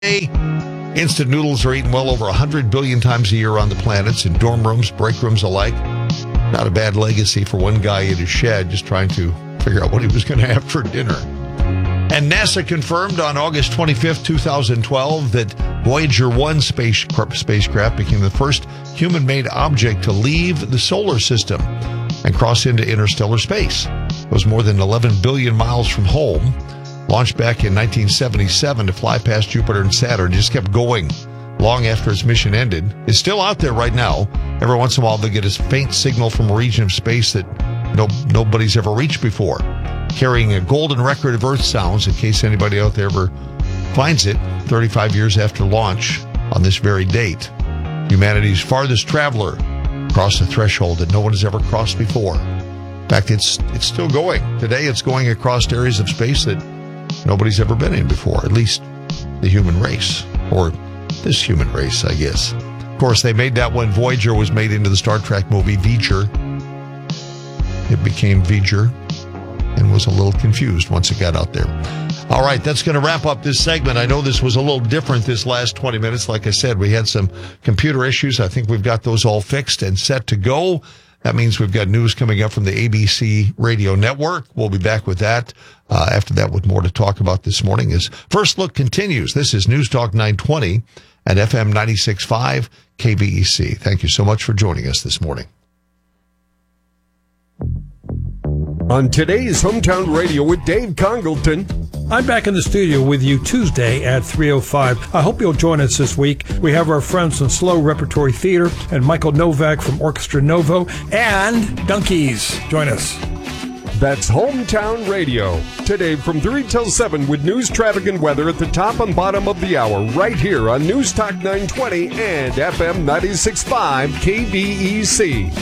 Instant noodles are eaten well over 100 billion times a year on the planet, in dorm rooms, break rooms alike. Not a bad legacy for one guy in his shed just trying to figure out what he was going to have for dinner. And NASA confirmed on August 25th, 2012, that Voyager 1 spacecraft became the first human-made object to leave the solar system and cross into interstellar space. It was more than 11 billion miles from home. Launched back in 1977 to fly past Jupiter and Saturn, just kept going long after its mission ended. It's still out there right now. Every once in a while, they get a faint signal from a region of space that nobody's ever reached before, carrying a golden record of Earth sounds in case anybody out there ever finds it 35 years after launch on this very date. Humanity's farthest traveler crossed a threshold that no one has ever crossed before. In fact, it's still going. Today, it's going across areas of space that nobody's ever been in before, at least the human race, or this human race, I guess. Of course, they made that when Voyager was made into the Star Trek movie Voyager. It became Voyager and was a little confused once it got out there. All right, that's going to wrap up this segment. I know this was a little different this last 20 minutes. Like I said, we had some computer issues. I think we've got those all fixed and set to go. That means we've got news coming up from the ABC radio network. We'll be back with that after that with more to talk about this morning as First Look continues. This is News Talk 920 at FM 96.5 KVEC. Thank you so much for joining us this morning. On today's Hometown Radio with Dave Congleton. I'm back in the studio with you Tuesday at 3:05. I hope you'll join us this week. We have our friends from Slow Repertory Theater and Michael Novak from Orchestra Novo and Donkeys. Join us. That's Hometown Radio. Today from 3 till 7 with news, traffic, and weather at the top and bottom of the hour right here on News Talk 920 and FM 96.5 KVEC.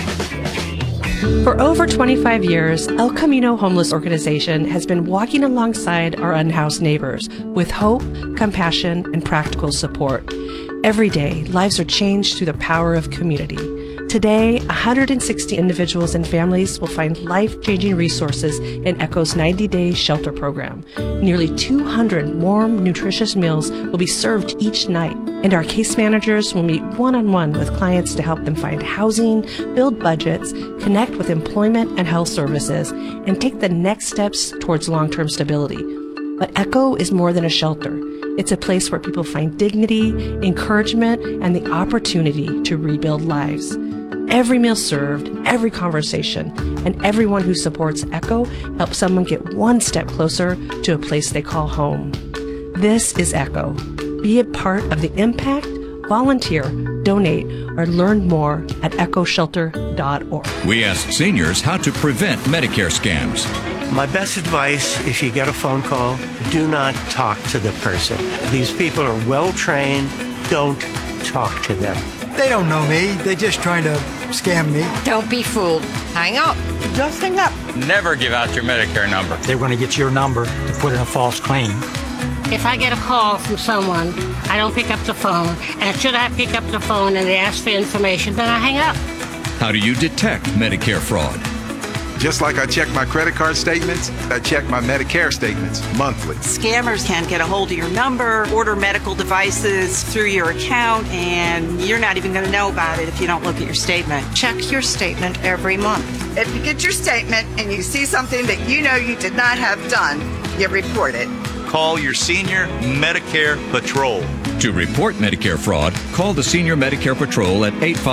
For over 25 years, El Camino Homeless Organization has been walking alongside our unhoused neighbors with hope, compassion, and practical support. Every day, lives are changed through the power of community. Today, 160 individuals and families will find life-changing resources in ECHO's 90-day shelter program. Nearly 200 warm, nutritious meals will be served each night, and our case managers will meet one-on-one with clients to help them find housing, build budgets, connect with employment and health services, and take the next steps towards long-term stability. But ECHO is more than a shelter. It's a place where people find dignity, encouragement, and the opportunity to rebuild lives. Every meal served, every conversation, and everyone who supports ECHO helps someone get one step closer to a place they call home. This is ECHO. Be a part of the impact, volunteer, donate, or learn more at echoshelter.org. We ask seniors how to prevent Medicare scams. My best advice, if you get a phone call, do not talk to the person. These people are well trained. Don't talk to them. They don't know me. They're just trying to scam me. Don't be fooled. Hang up. Just hang up. Never give out your Medicare number. They're going to get your number to put in a false claim. If I get a call from someone, I don't pick up the phone. And should I pick up the phone and they ask for information, then I hang up. How do you detect Medicare fraud? Just like I check my credit card statements, I check my Medicare statements monthly. Scammers can get a hold of your number, order medical devices through your account, and you're not even going to know about it if you don't look at your statement. Check your statement every month. If you get your statement and you see something that you know you did not have done, you report it. Call your Senior Medicare Patrol. To report Medicare fraud, call the Senior Medicare Patrol at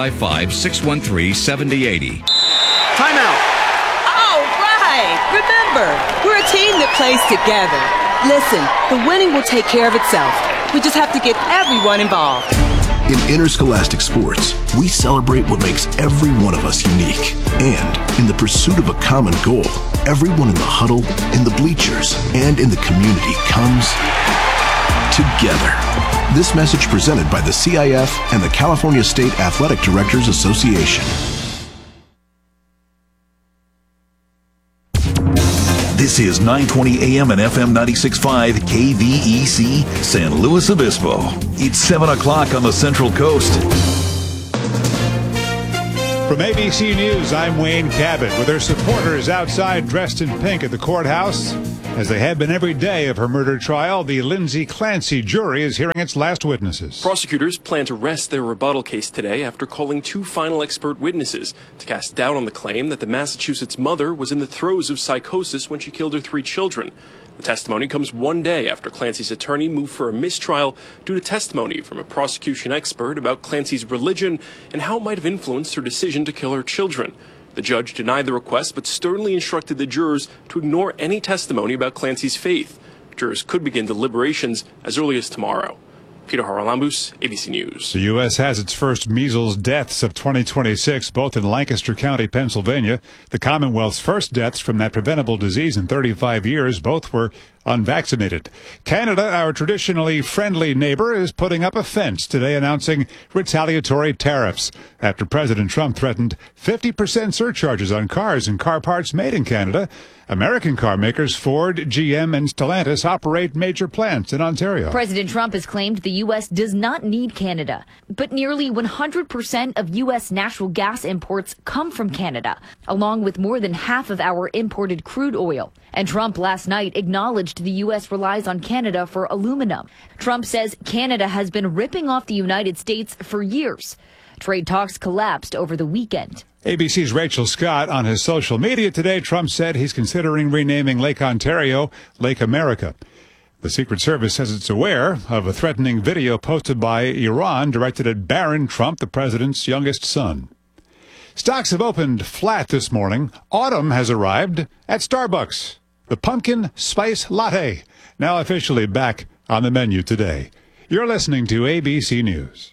855-613-7080. Time out. Remember, we're a team that plays together. Listen, the winning will take care of itself. We just have to get everyone involved. In interscholastic sports, we celebrate what makes every one of us unique. And in the pursuit of a common goal, everyone in the huddle, in the bleachers, and in the community comes together. This message presented by the CIF and the California State Athletic Directors Association. This is 920 AM and FM 96.5 KVEC, San Luis Obispo. It's 7 o'clock on the Central Coast. From ABC News, I'm Wayne Cabot. With her supporters outside dressed in pink at the courthouse, As they have been every day of her murder trial, the Lindsay Clancy jury is hearing its last witnesses. Prosecutors plan to rest their rebuttal case today after calling 2 final expert witnesses to cast doubt on the claim that the Massachusetts mother was in the throes of psychosis when she killed her 3 children. The testimony comes one day after Clancy's attorney moved for a mistrial due to testimony from a prosecution expert about Clancy's religion and how it might have influenced her decision to kill her children. The judge denied the request but sternly instructed the jurors to ignore any testimony about Clancy's faith. Jurors could begin deliberations as early as tomorrow. Peter Haralambous, ABC News. The U.S. has its first measles deaths of 2026, both in Lancaster County, Pennsylvania. The Commonwealth's first deaths from that preventable disease in 35 years. Both were unvaccinated. Canada, our traditionally friendly neighbor, is putting up a fence today announcing retaliatory tariffs after President Trump threatened 50% surcharges on cars and car parts made in Canada. American car makers Ford, GM, and Stellantis operate major plants in Ontario. President Trump has claimed the U.S. does not need Canada, but nearly 100% of U.S. natural gas imports come from Canada, along with more than half of our imported crude oil. And Trump last night acknowledged the U.S. relies on Canada for aluminum. Trump says Canada has been ripping off the United States for years. Trade talks collapsed over the weekend. ABC's Rachel Scott on his social media today. Trump said he's considering renaming Lake Ontario Lake America. The Secret Service says it's aware of a threatening video posted by Iran directed at Barron Trump, the president's youngest son. Stocks have opened flat this morning. Autumn has arrived at Starbucks. The pumpkin spice latte, now officially back on the menu today. You're listening to ABC News.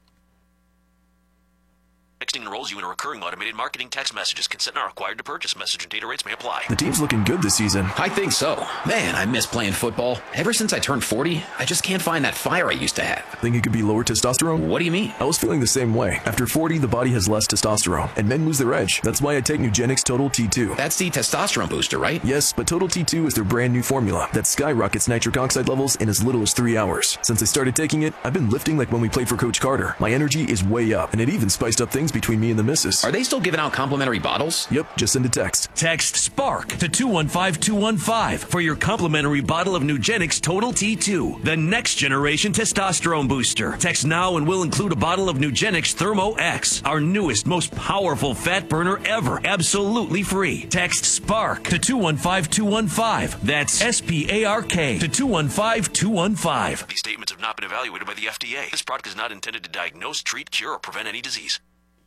Texting enrolls you in a recurring automated marketing text messages. Consent not required to purchase. Message and data rates may apply. The team's looking good this season. I think so. Man, I miss playing football. Ever since I turned 40, I just can't find that fire I used to have. Think it could be lower testosterone? What do you mean? I was feeling the same way. After 40, the body has less testosterone, and men lose their edge. That's why I take Nugenix Total T2. That's the testosterone booster, right? Yes, but Total T2 is their brand new formula that skyrockets nitric oxide levels in as little as 3 hours. Since I started taking it, I've been lifting like when we played for Coach Carter. My energy is way up, and it even spiced up things between me and the missus. Are they still giving out complimentary bottles? Yep, just send a text. Text SPARK to 215-215 for your complimentary bottle of Nugenix Total T2, the next generation testosterone booster. Text now and we'll include a bottle of Nugenix Thermo X, our newest, most powerful fat burner ever, absolutely free. Text SPARK to 215-215. That's SPARK to 215-215. These statements have not been evaluated by the FDA. This product is not intended to diagnose, treat, cure, or prevent any disease.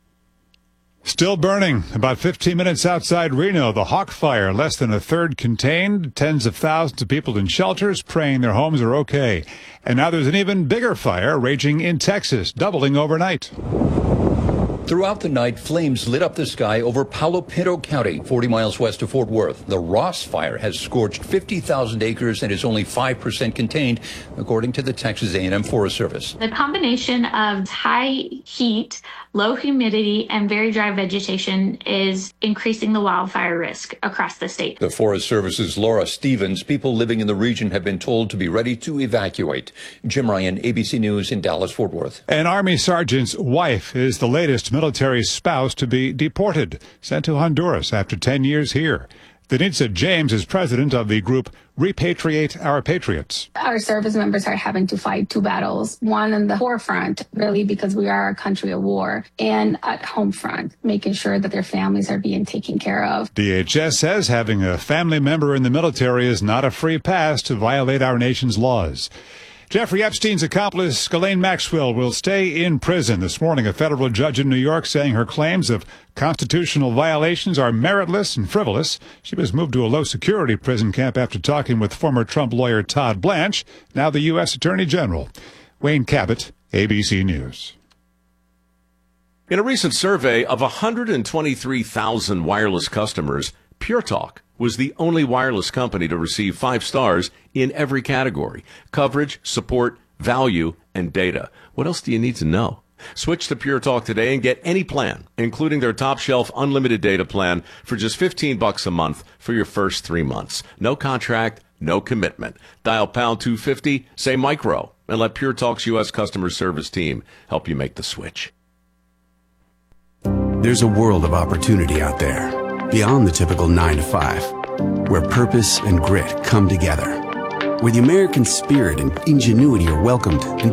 Still burning. About 15 minutes outside Reno, the Hawk Fire, less than a third contained. Tens of thousands of people in shelters praying their homes are okay. And now there's an even bigger fire raging in Texas, doubling overnight. Throughout the night, flames lit up the sky over Palo Pinto County, 40 miles west of Fort Worth. The Ross Fire has scorched 50,000 acres and is only 5% contained, according to the Texas A&M Forest Service. The combination of high heat, low humidity, and very dry vegetation is increasing the wildfire risk across the state. The Forest Service's Laura Stevens, people living in the region have been told to be ready to evacuate. Jim Ryan, ABC News in Dallas, Fort Worth. An Army sergeant's wife is the latest military spouse to be deported, sent to Honduras after 10 years here. Denitza James is president of the group Repatriate Our Patriots. Our service members are having to fight 2 battles, one in the forefront, really, because we are a country of war, and at home front, making sure that their families are being taken care of. DHS says having a family member in the military is not a free pass to violate our nation's laws. Jeffrey Epstein's accomplice, Ghislaine Maxwell, will stay in prison. This morning, a federal judge in New York saying her claims of constitutional violations are meritless and frivolous. She was moved to a low-security prison camp after talking with former Trump lawyer Todd Blanche, now the U.S. Attorney General. Wayne Cabot, ABC News. In a recent survey of 123,000 wireless customers, Pure Talk was the only wireless company to receive 5 stars in every category: coverage, support, value, and data. What else do you need to know? Switch to Pure Talk today and get any plan, including their top shelf unlimited data plan, for just $15 a month for your first 3 months. No contract, no commitment. Dial pound 250, say micro, and let Pure Talk's U.S. customer service team help you make the switch. There's a world of opportunity out there, beyond the typical 9 to 5. where purpose and grit come together, where the American spirit and ingenuity are welcomed and